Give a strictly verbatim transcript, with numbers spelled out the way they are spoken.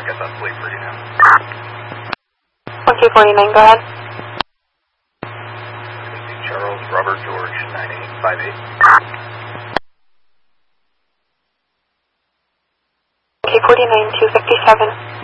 get that plate for you now. one K forty-nine, go ahead. Charles Robert George nine eight five eight. K forty-nine, two fifty-seven.